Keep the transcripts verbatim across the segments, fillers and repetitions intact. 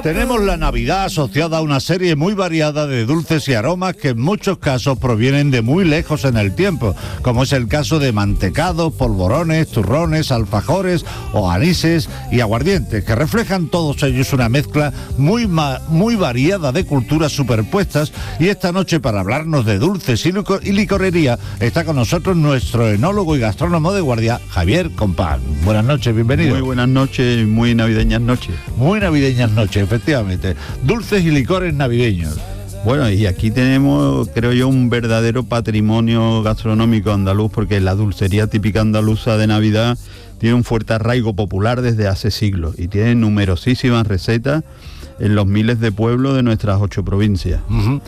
Tenemos la Navidad asociada a una serie muy variada de dulces y aromas que en muchos casos provienen de muy lejos en el tiempo, como es el caso de mantecados, polvorones, turrones, alfajores o anises y aguardientes, que reflejan todos ellos una mezcla muy, ma- muy variada de culturas superpuestas. Y esta noche, para hablarnos de dulces y, lico- y licorería, está con nosotros nuestro enólogo y gastrónomo de guardia, Javier Compán. Buenas noches, bienvenido. Muy buenas noches, muy navideñas noches. Muy navideñas noches, efectivamente. Dulces y licores navideños. Bueno, y aquí tenemos, creo yo, un verdadero patrimonio gastronómico andaluz, porque la dulcería típica andaluza de Navidad tiene un fuerte arraigo popular desde hace siglos y tiene numerosísimas recetas en los miles de pueblos de nuestras ocho provincias. Uh-huh.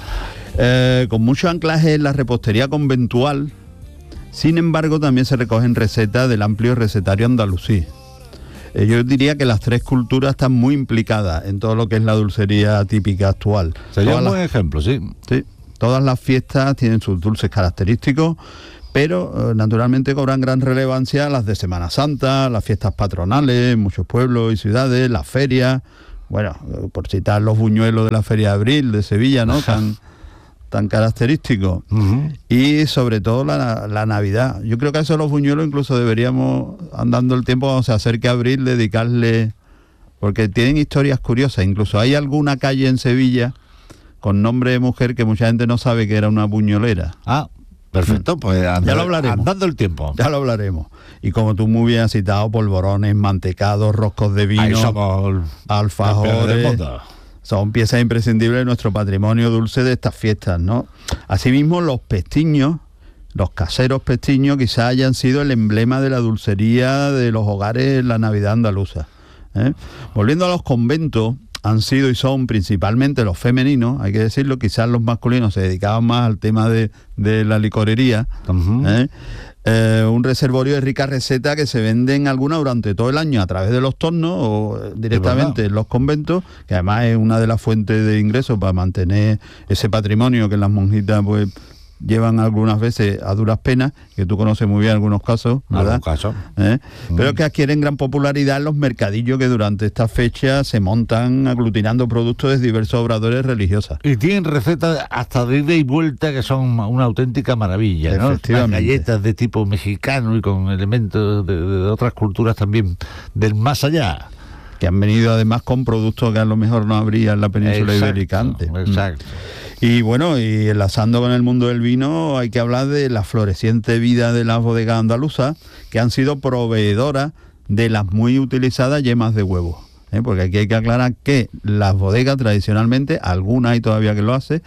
Eh, con mucho anclaje en la repostería conventual, sin embargo, también se recogen recetas del amplio recetario andalusí. Eh, yo diría que las tres culturas están muy implicadas en todo lo que es la dulcería típica actual. Sería todas un buen las, ejemplo, sí. Sí, todas las fiestas tienen sus dulces característicos, pero eh, naturalmente cobran gran relevancia las de Semana Santa, las fiestas patronales en muchos pueblos y ciudades, las ferias, bueno, eh, por citar los buñuelos de la Feria de Abril de Sevilla, ¿no? Tan, tan característico. Uh-huh. Y sobre todo la, la Navidad. Yo creo que a eso los buñuelos incluso deberíamos, andando el tiempo, cuando se acerque a Abril, dedicarle, porque tienen historias curiosas. Incluso hay alguna calle en Sevilla con nombre de mujer que mucha gente no sabe que era una buñolera. Ah, perfecto, pues anda, ya lo hablaremos. Andando el tiempo. Ya lo hablaremos. Y como tú muy bien has citado, polvorones, mantecados, roscos de vino, ahí somos alfajores. Son piezas imprescindibles de nuestro patrimonio dulce de estas fiestas, ¿no? Asimismo, los pestiños, los caseros pestiños, quizás hayan sido el emblema de la dulcería de los hogares en la Navidad andaluza, ¿eh? Volviendo a los conventos, han sido y son principalmente los femeninos, hay que decirlo, quizás los masculinos se dedicaban más al tema de, de la licorería, uh-huh. ¿eh? Eh, un reservorio de ricas recetas que se venden algunas durante todo el año a través de los tornos o directamente en los conventos, que además es una de las fuentes de ingresos para mantener ese patrimonio que las monjitas pues llevan algunas veces a duras penas, que tú conoces muy bien algunos casos, ¿verdad? Algún caso. ¿Eh? Mm. Pero que adquieren gran popularidad en los mercadillos que durante estas fechas se montan aglutinando productos de diversos obradores religiosas. Y tienen recetas hasta de ida y vuelta que son una auténtica maravilla, ¿no? Las galletas de tipo mexicano y con elementos de, de otras culturas también del más allá. Que han venido además con productos que a lo mejor no habría en la península exacto, ibérica antes. Exacto. Y bueno, y enlazando con el mundo del vino, hay que hablar de la floreciente vida de las bodegas andaluzas, que han sido proveedoras de las muy utilizadas yemas de huevo, ¿eh? Porque aquí hay que aclarar que las bodegas tradicionalmente, algunas hay todavía que lo hace,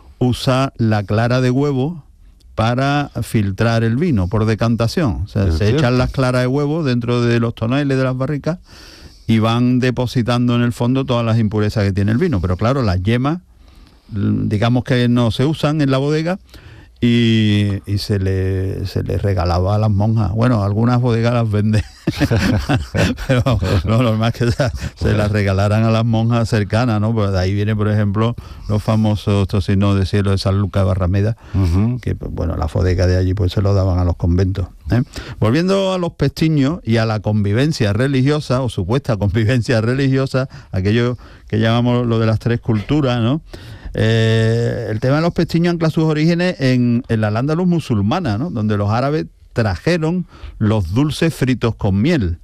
usa la clara de huevo para filtrar el vino por decantación. O sea, se echan las claras de huevo dentro de los toneles de las barricas y van depositando en el fondo todas las impurezas que tiene el vino. Pero claro, las yemas, digamos que no se usan en la bodega y, y se le se le regalaba a las monjas. Bueno, algunas bodegas las venden, pero lo normal es que se, se las regalaran a las monjas cercanas, ¿no? Pues de ahí viene, por ejemplo, los famosos tocinos de cielo de San Lucas de Barrameda, uh-huh. que, bueno, las bodegas de allí pues se lo daban a los conventos, ¿eh? Volviendo a los pestiños y a la convivencia religiosa, o supuesta convivencia religiosa, aquello que llamamos lo de las tres culturas, ¿no? Eh, el tema de los pestiños ancla sus orígenes en, en la Al-Ándalus musulmana, ¿no? Donde los árabes trajeron los dulces fritos con miel,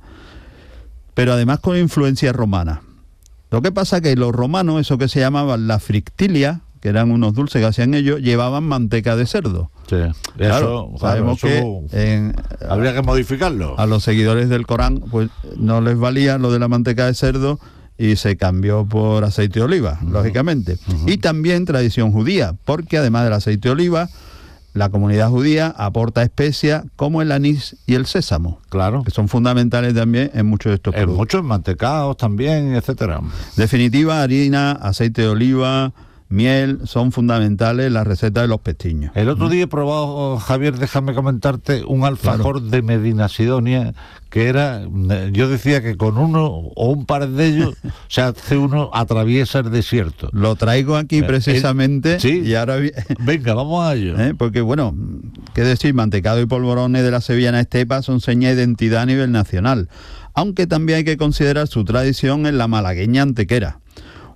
pero además con influencia romana. Lo que pasa que los romanos, eso que se llamaban la frictilia, que eran unos dulces que hacían ellos, llevaban manteca de cerdo. Sí, claro, eso, sabemos claro, que en, habría que modificarlo. A los seguidores del Corán pues no les valía lo de la manteca de cerdo y se cambió por aceite de oliva, uh-huh. lógicamente. Uh-huh. Y también tradición judía, porque además del aceite de oliva, la comunidad judía aporta especias como el anís y el sésamo, claro, que son fundamentales también en muchos de estos en productos. En muchos mantecados también, etcétera. Definitiva, harina, aceite de oliva, miel, son fundamentales en la receta de los pestiños. El otro día he probado, Javier, déjame comentarte, un alfajor claro. de Medina Sidonia, que era, yo decía que con uno o un par de ellos se hace uno atraviesa el desierto. Lo traigo aquí eh, precisamente. El, sí, y ahora venga, vamos a ello. ¿Eh? Porque bueno, qué decir, mantecado y polvorones de la sevillana estepa son seña de identidad a nivel nacional, aunque también hay que considerar su tradición en la malagueña antequera.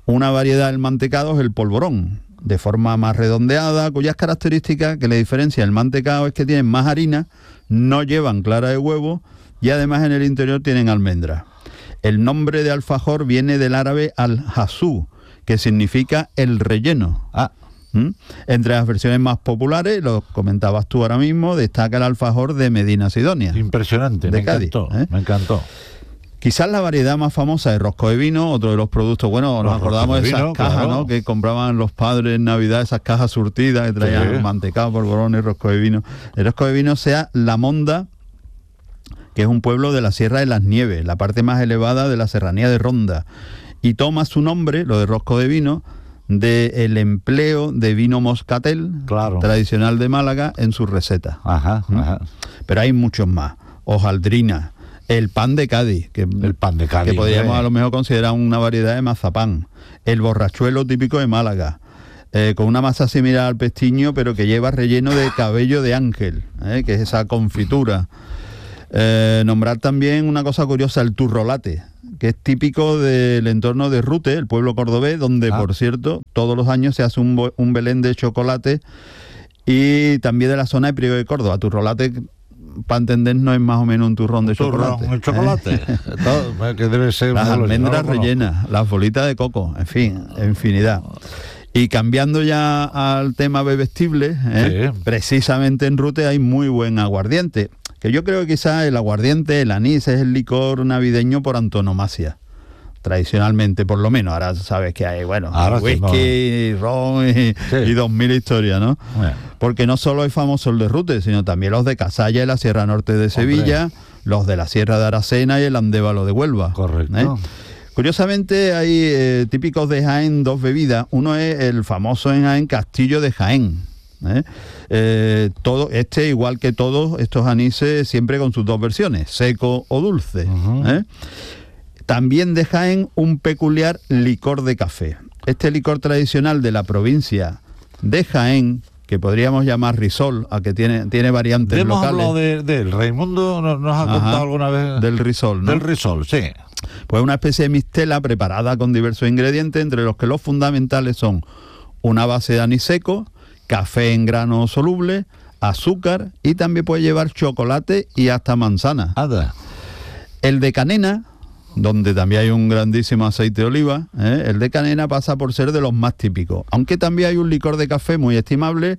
Una variedad del mantecado es el polvorón, de forma más redondeada, cuyas características que le diferencian el mantecado es que tienen más harina, no llevan clara de huevo y además en el interior tienen almendras. El nombre de alfajor viene del árabe al-hasú, que significa el relleno. Ah. ¿Mm? Entre las versiones más populares, lo comentabas tú ahora mismo, destaca el alfajor de Medina Sidonia. Impresionante, de me Cádiz, encantó, ¿eh? me encantó. Quizás la variedad más famosa es rosco de vino, otro de los productos, bueno, Los nos acordamos de esas vino, cajas, claro. ¿no?, que compraban los padres en Navidad, esas cajas surtidas que traían Sí. mantecado, polvorones, rosco de vino. El rosco de vino sea La Monda, que es un pueblo de la Sierra de las Nieves, la parte más elevada de la serranía de Ronda, y toma su nombre, lo de rosco de vino, del empleo de vino moscatel, Claro. tradicional de Málaga, en sus recetas. Ajá, ajá. Pero hay muchos más. Hojaldrina, el pan de Cádiz, que, El pan de Cádiz, que podríamos hombre. a lo mejor considerar una variedad de mazapán. El borrachuelo típico de Málaga, eh, con una masa similar al pestiño, pero que lleva relleno de cabello de ángel, eh, que es esa confitura. Eh, nombrar también una cosa curiosa, el turrolate, que es típico del entorno de Rute, el pueblo cordobés, donde, Ah. por cierto, todos los años se hace un, bo- un Belén de chocolate, y también de la zona de Priego de Córdoba. Turrolate, para entendernos, es más o menos un turrón de Turrón, chocolate. el chocolate. Todo, que debe ser Las una golosina, almendras ¿no? rellenas, las bolitas de coco, en fin, infinidad. Y cambiando ya al tema bebestible, ¿eh? Sí. precisamente en Rute hay muy buen aguardiente, que yo creo que quizás el aguardiente, el anís, es el licor navideño por antonomasia, tradicionalmente por lo menos. Ahora sabes que hay, bueno, Ahora whisky, ron y, Sí. y dos mil historias, ¿no? Bueno. Porque no solo es famoso el de Rute, sino también los de Casalla y la Sierra Norte de Sevilla, los de la Sierra de Aracena y el Andévalo de Huelva. Correcto. ¿eh? Curiosamente hay eh, típicos de Jaén dos bebidas. Uno es el famoso en Jaén Castillo de Jaén. ¿eh? Eh, todo este, igual que todos estos anises, siempre con sus dos versiones, seco o dulce. Ujú. ¿eh? También de Jaén un peculiar licor de café. Este licor tradicional de la provincia de Jaén, que podríamos llamar risol, a que tiene, tiene variantes Hemos locales. hablado de, de él. Raimundo nos, nos ha Ajá, contado alguna vez del risol, ¿no? del risol, sí. Pues una especie de mistela preparada con diversos ingredientes, entre los que los fundamentales son una base de anís seco, café en grano soluble, azúcar, y también puede llevar chocolate y hasta manzana. Anda. El de canena, donde también hay un grandísimo aceite de oliva, ¿eh? el de canena pasa por ser de los más típicos, aunque también hay un licor de café muy estimable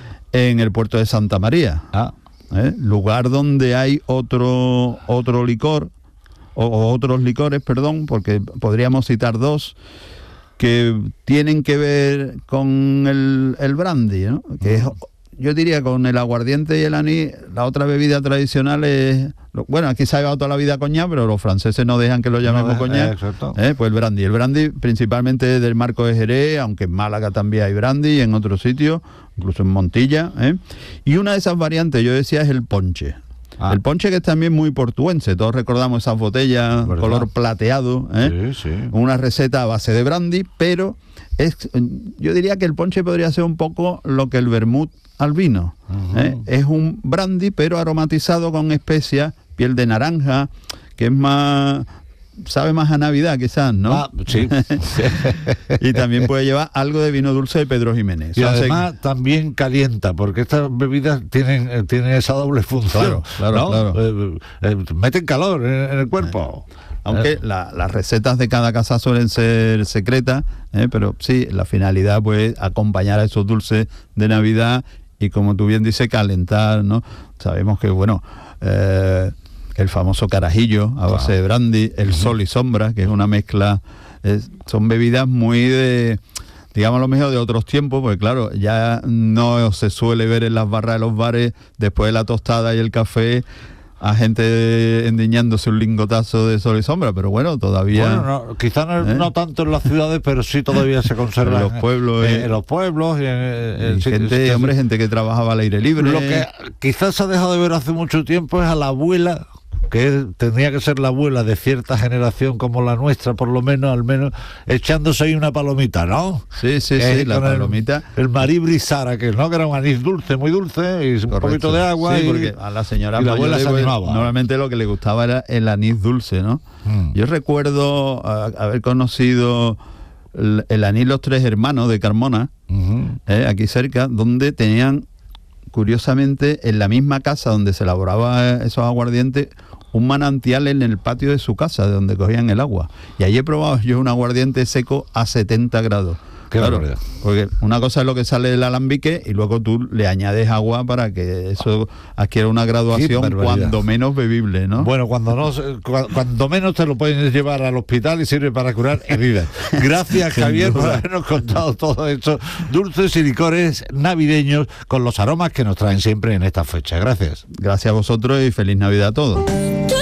en el puerto de Santa María, Ah, ¿eh? lugar donde hay otro, otro licor, o, o otros licores, perdón, porque podríamos citar dos que tienen que ver con el, el brandy, ¿no? Que es, yo diría, con el aguardiente y el anís. La otra bebida tradicional es, bueno, aquí se ha llevado toda la vida coñac, pero los franceses no dejan que lo llamemos No, coñac. eh, exacto. ¿eh? Pues el brandy. El brandy principalmente del marco de Jerez, aunque en Málaga también hay brandy y en otros sitios, incluso en Montilla. ¿eh? Y una de esas variantes, yo decía, es el ponche. Ah. El ponche, que es también muy portuense. Todos recordamos esas botellas ¿Verdad? color plateado, ¿eh? Sí, sí. Una receta a base de brandy, pero es, yo diría que el ponche podría ser un poco lo que el vermut al vino. Ujú. ¿eh? Es un brandy, pero aromatizado con especias, piel de naranja, que es más, sabe más a Navidad quizás, ¿no? Ah, sí. Y también puede llevar algo de vino dulce de Pedro Jiménez. Y Son además también calienta, porque estas bebidas tienen, eh, tienen esa doble función. Claro, claro, ¿no? claro. Eh, eh, meten calor en, en el cuerpo. Aunque Eh, la- las recetas de cada casa suelen ser secretas, ¿eh? pero sí, la finalidad pues acompañar a esos dulces de Navidad y, como tú bien dices, calentar, ¿no? Sabemos que, bueno, eh, el famoso carajillo a base Claro. de brandy, el sol y sombra, que es una mezcla, es- son bebidas muy de, digamos, lo mejor de otros tiempos, porque claro, ya no se suele ver en las barras de los bares, después de la tostada y el café, a gente endiñándose un lingotazo de sol y sombra, pero bueno, todavía... Bueno, no, quizá no, ¿Eh? no tanto en las ciudades, pero sí todavía se conserva En los pueblos, en, eh. en los pueblos y en, en y sitios- gente, sitios- hombre, gente que trabajaba al aire libre. Lo que quizás se ha dejado de ver hace mucho tiempo es a la abuela, que tendría que ser la abuela de cierta generación como la nuestra, por lo menos, al menos, echándose ahí una palomita, ¿no? Sí, sí, Eh, sí, la con el- palomita. El, marí brisara, que no, que era un anís dulce, muy dulce, y un Correcto. poquito de agua. Sí, y, porque a la señora y la abuela mayores, se pues, animaba. normalmente lo que le gustaba era el anís dulce, ¿no? Mm. Yo recuerdo ah, haber conocido el, el anís Los Tres Hermanos de Carmona, uh-huh. eh, aquí cerca, donde tenían, curiosamente, en la misma casa donde se elaboraba esos aguardientes, un manantial en el patio de su casa, de donde cogían el agua. Y allí he probado yo un aguardiente seco a setenta grados. Qué claro, barbaridad. Porque una cosa es lo que sale del alambique y luego tú le añades agua para que eso adquiera una graduación cuando menos bebible, ¿no? Bueno, cuando no, cuando menos te lo pueden llevar al hospital y sirve para curar heridas. Gracias, Javier, por habernos contado todo esto. Dulces y licores navideños con los aromas que nos traen siempre en esta fecha. Gracias. Gracias a vosotros y feliz Navidad a todos.